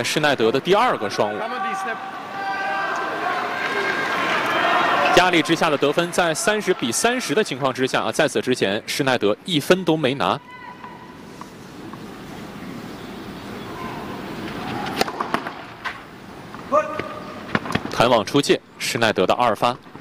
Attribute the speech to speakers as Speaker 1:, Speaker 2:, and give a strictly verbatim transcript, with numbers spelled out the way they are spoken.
Speaker 1: 在施耐德的第二个双误。压力之下的得分，在三十比三十的情况之下啊，在此之前施耐德一分都没拿。弹网出界，施耐德的二发。